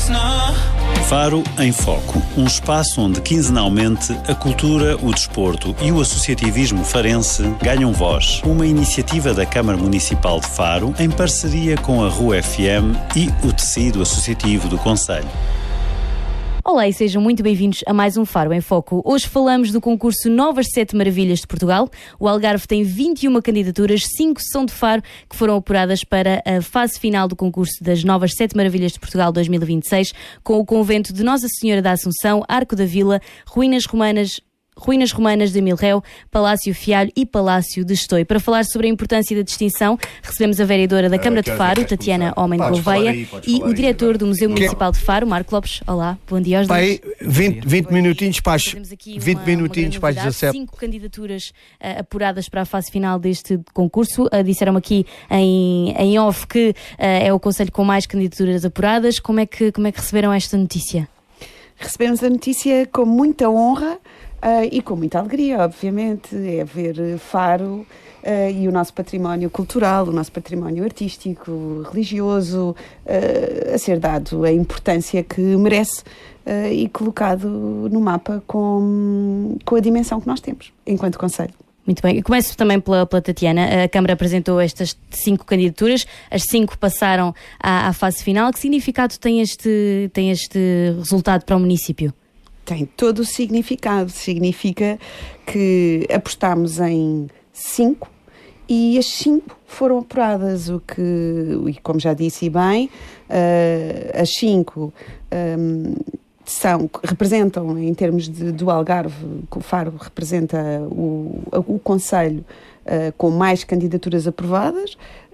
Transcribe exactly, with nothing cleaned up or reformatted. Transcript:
Faro em Foco, um espaço onde quinzenalmente a cultura, o desporto e o associativismo farense ganham voz. Uma iniciativa da Câmara Municipal de Faro em parceria com a R U F M e o tecido associativo do concelho. Olá e sejam muito bem-vindos a mais um Faro em Foco. Hoje falamos do concurso Novas Sete Maravilhas de Portugal. O Algarve tem vinte e uma candidaturas, cinco são de Faro, que foram apuradas para a fase final do concurso das Novas Sete Maravilhas de Portugal dois mil e vinte e seis, com o convento de Nossa Senhora da Assunção, Arco da Vila, Ruínas Romanas, Ruínas Romanas de Milréu, Palácio Fialho e Palácio de Estoi. Para falar sobre a importância da distinção, recebemos a vereadora da Câmara de Faro, Tatiana Homem de Gouveia, e o diretor do Museu Municipal de Faro, Marco Lopes. Olá, bom dia aos dois. Pai, vinte, vinte minutinhos para as, vinte uma, minutinhos uma para as dezassete. Cinco candidaturas uh, apuradas para a fase final deste concurso. Uh, disseram aqui em, em off que uh, é o concelho com mais candidaturas apuradas. Como é que, como é que receberam esta notícia? Recebemos a notícia com muita honra. Uh, e com muita alegria, obviamente, é ver Faro uh, e o nosso património cultural, o nosso património artístico, religioso, uh, a ser dado a importância que merece uh, e colocado no mapa com, com a dimensão que nós temos, enquanto concelho. Muito bem, eu começo também pela, pela Tatiana. A Câmara apresentou estas cinco candidaturas, as cinco passaram à, à fase final. Que significado tem este, tem este resultado para o município? Tem todo o significado. Significa que apostámos em cinco e as cinco foram apuradas, o que, e como já disse bem, uh, as cinco um, são, representam, em termos de, do Algarve, o Faro representa o, o concelho uh, com mais candidaturas aprovadas.